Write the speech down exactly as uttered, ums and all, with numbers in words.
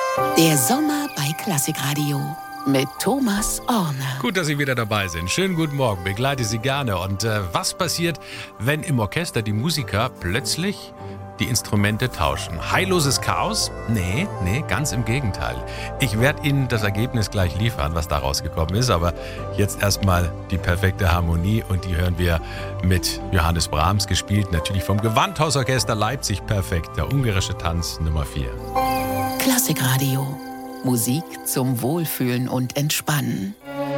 Der Sommer bei Klassikradio mit Thomas Orne. Gut, dass Sie wieder dabei sind. Schönen guten Morgen, begleite Sie gerne. Und äh, was passiert, wenn im Orchester die Musiker plötzlich die Instrumente tauschen? Heilloses Chaos? Nee, nee, ganz im Gegenteil. Ich werde Ihnen das Ergebnis gleich liefern, was da rausgekommen ist. Aber jetzt erstmal die perfekte Harmonie und die hören wir mit Johannes Brahms gespielt. Natürlich vom Gewandhausorchester Leipzig. Perfekt, der ungarische Tanz Nummer vier. Klassikradio. Musik zum Wohlfühlen und Entspannen.